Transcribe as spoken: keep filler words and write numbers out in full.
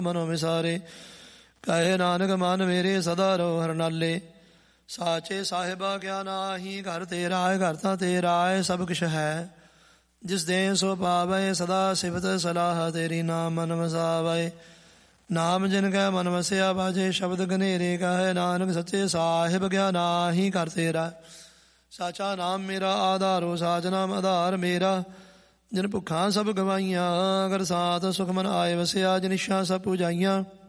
ਮਨੋ ਵਿਸਾਰੇ। ਕਹੇ ਨਾਨਕ ਮਨ ਮੇਰੇ ਸਦਾ ਰੋ ਹਰਿ ਨਾਲੇ। ਸਾਚੇ ਸਾਹਿਬਾ ਕਿਆ ਨਾਹੀ ਘਰ ਤੇਰਾ ਹੈ, ਘਰ ਤਾਂ ਤੇਰਾ ਹੈ ਸਭ ਕੁਛ ਹੈ। ਜਿਸ ਦੇ ਸੋ ਪਾਵੈ ਸਦਾ ਸਿਫਤ ਸਲਾਹ ਤੇਰੀ, ਨਾਮ ਮਨ ਵਸਾਵੈ। ਨਾਮ ਜਿਨ ਕੈ ਮਨ ਵਸਿਆ ਬਾਜੇ ਸ਼ਬਦ ਘਨੇਰੇ। ਕਹੇ ਨਾਨਕ ਸੱਚੇ ਸਾਹਿਬ ਕਿਆ ਨਾਹੀ ਘਰ ਤੇਰਾ। ਸਾਚਾ ਨਾਮ ਮੇਰਾ ਆਧਾਰੋ, ਸਾਚ ਨਾਮ ਆਧਾਰ ਮੇਰਾ। ਜਿਨ ਭੁੱਖਾਂ ਸਭ ਗਵਾਈਆਂ, ਅਗਰ ਸਾਤ ਸੁਖ ਮਨ ਆਏ ਵਸਿਆ। ਜਿਨ ਇੱਛਾ ਸਭ ਪੁਜਾਈਆਂ,